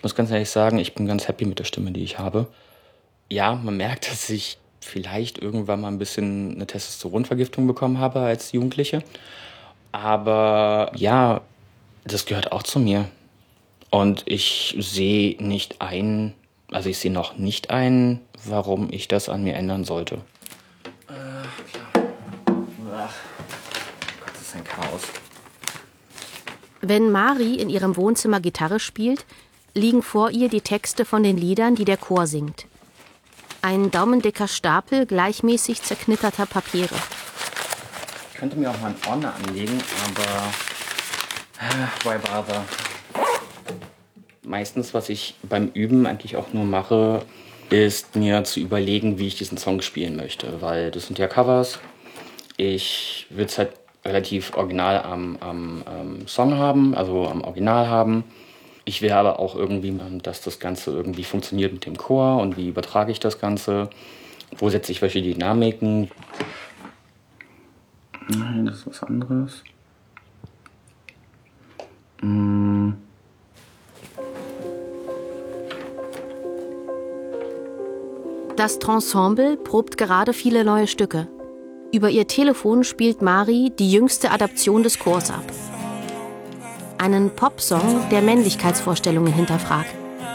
Ich muss ganz ehrlich sagen, ich bin ganz happy mit der Stimme, die ich habe. Ja, man merkt, dass ich vielleicht irgendwann mal ein bisschen eine Testosteronvergiftung bekommen habe als Jugendliche. Aber ja, das gehört auch zu mir. Und ich sehe nicht ein, also ich sehe noch nicht ein, warum ich das an mir ändern sollte. Klar. Ach, Gott, das ist ein Chaos. Wenn Mari in ihrem Wohnzimmer Gitarre spielt, liegen vor ihr die Texte von den Liedern, die der Chor singt. Ein daumendicker Stapel gleichmäßig zerknitterter Papiere. Ich könnte mir auch mal einen Ordner anlegen, aber why bother? Meistens, was ich beim Üben eigentlich auch nur mache, ist mir zu überlegen, wie ich diesen Song spielen möchte. Weil das sind ja Covers. Ich will es halt relativ original am Song haben, also am Original haben. Ich will aber auch irgendwie, dass das Ganze irgendwie funktioniert mit dem Chor und wie übertrage ich das Ganze. Wo setze ich welche Dynamiken? Nein, das ist was anderes. Das Trensemble probt gerade viele neue Stücke. Über ihr Telefon spielt Mari die jüngste Adaption des Chors ab. Einen Popsong, der Männlichkeitsvorstellungen hinterfragt.